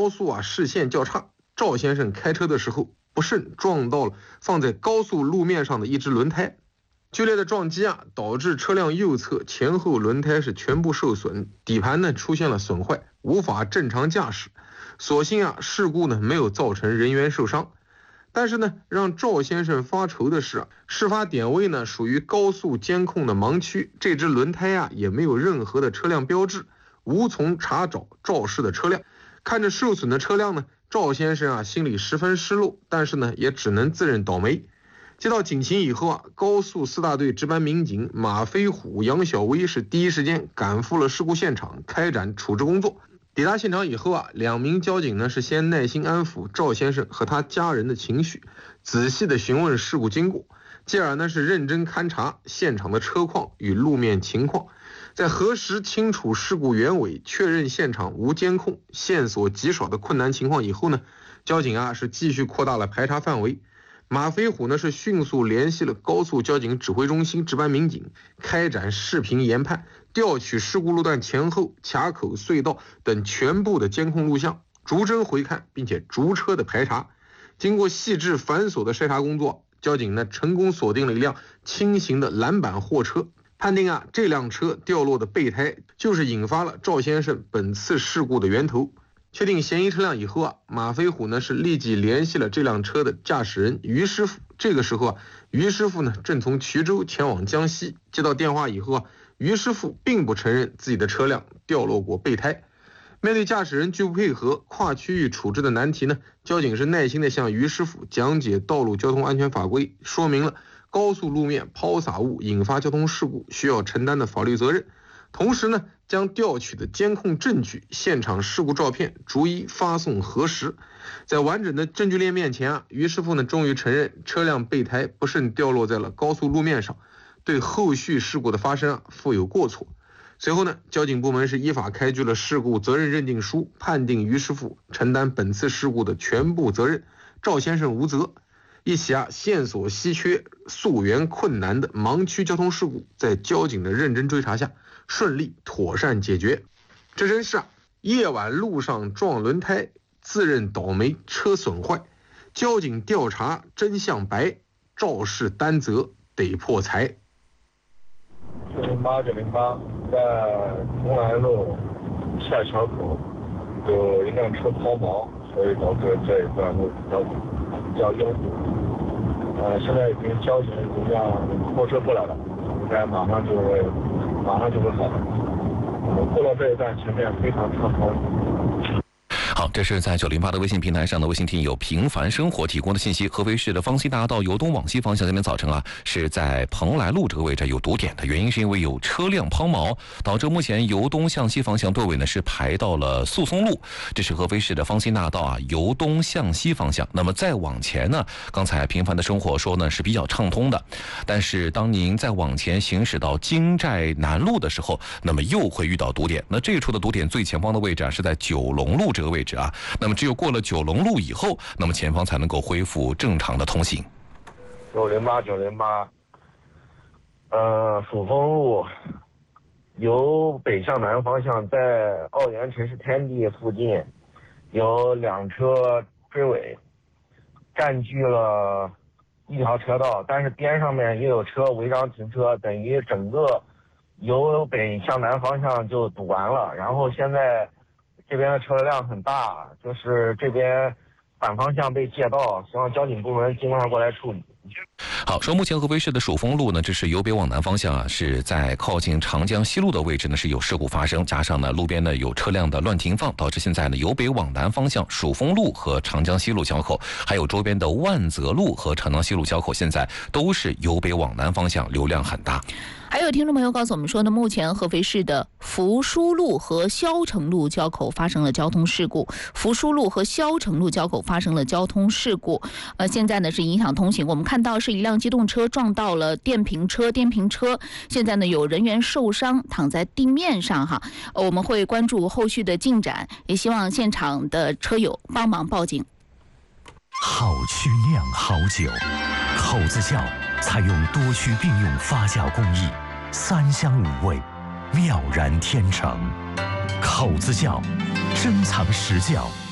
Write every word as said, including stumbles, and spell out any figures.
高速啊视线较差，赵先生开车的时候不慎撞到了放在高速路面上的一只轮胎。剧烈的撞击啊，导致车辆右侧前后轮胎是全部受损，底盘呢出现了损坏，无法正常驾驶。所幸啊，事故呢没有造成人员受伤。但是呢，让赵先生发愁的是啊，事发点位呢属于高速监控的盲区，这只轮胎啊也没有任何的车辆标志，无从查找肇事的车辆。看着受损的车辆呢，赵先生啊心里十分失落，但是呢也只能自认倒霉。接到警情以后啊，高速四大队值班民警马飞虎、杨小威是第一时间赶赴了事故现场，开展处置工作。抵达现场以后啊，两名交警呢是先耐心安抚赵先生和他家人的情绪，仔细的询问事故经过，继而呢是认真勘察现场的车况与路面情况。在核实清楚事故原委、确认现场无监控、线索极少的困难情况以后呢，交警啊是继续扩大了排查范围。马飞虎呢是迅速联系了高速交警指挥中心值班民警，开展视频研判，调取事故路段前后、卡口、隧道等全部的监控录像，逐帧回看，并且逐车的排查。经过细致繁琐的筛查工作，交警呢成功锁定了一辆轻型的蓝版货车，判定啊这辆车掉落的备胎就是引发了赵先生本次事故的源头。确定嫌疑车辆以后啊，马飞虎呢是立即联系了这辆车的驾驶人于师傅。这个时候啊，于师傅呢正从衢州前往江西。接到电话以后啊，于师傅并不承认自己的车辆掉落过备胎。面对驾驶人拒不配合、跨区域处置的难题呢，交警是耐心的向于师傅讲解道路交通安全法规，说明了高速路面抛洒物引发交通事故需要承担的法律责任。同时呢，将调取的监控证据、现场事故照片逐一发送核实。在完整的证据链面前啊，于师傅呢终于承认车辆备胎不慎掉落在了高速路面上，对后续事故的发生啊负有过错。随后呢，交警部门是依法开具了事故责任认定书，判定于师傅承担本次事故的全部责任，赵先生无责。一起啊线索稀缺、溯源困难的盲区交通事故，在交警的认真追查下，顺利妥善解决。这真是啊，夜晚路上撞轮胎，自认倒霉车损坏，交警调查真相白，肇事担责得破财。 九零八九零八，在蓬莱路下桥口有一辆车抛锚，所以导致这一段路比较比较拥堵。呃，现在已经交警已经让货车过来了，应该马上就会马上就会好的。我们过了这一段，前面非常畅通。 好，这是在九零八的微信平台上的微信听友平凡生活提供的信息。合肥市的方西大道由东往西方向，今天早晨啊是在蓬莱路这个位置有堵点的，原因是因为有车辆抛锚，导致目前由东向西方向队尾呢是排到了宿松路。这是合肥市的方西大道啊，由东向西方向。那么再往前呢，刚才平凡的生活说呢是比较畅通的，但是当您再往前行驶到京寨南路的时候，那么又会遇到堵点。那这一处的堵点最前方的位置啊是在九龙路这个位置啊，那么只有过了九龙路以后，那么前方才能够恢复正常的通行。 九零八九零八，呃，蜀丰路由北向南方向，在奥园城市天地附近有两车追尾，占据了一条车道，但是边上面也有车违章停车，等于整个由北向南方向就堵完了。然后现在这边的车辆很大，就是这边反方向被借道，希望交警部门尽快过来处理。 好，说目前合肥市的蜀丰路呢，这是由北往南方向啊，是在靠近长江西路的位置呢是有事故发生，加上呢路边呢有车辆的乱停放，导致现在呢由北往南方向蜀丰路和长江西路交口，还有周边的万泽路和长江西路交口，现在都是由北往南方向，流量很大。 还有听众朋友告诉我们说呢，目前合肥市的福书路和萧城路交口发生了交通事故，福书路和萧城路交口发生了交通事故，呃，现在呢是影响通行。我们看到是一辆机动车撞到了电瓶车，电瓶车现在呢有人员受伤，躺在地面上哈。呃，我们会关注后续的进展，也希望现场的车友帮忙报警。 好曲酿好酒，口子窖采用多区并用发酵工艺，三香五味，妙然天成。口子窖珍藏实窖。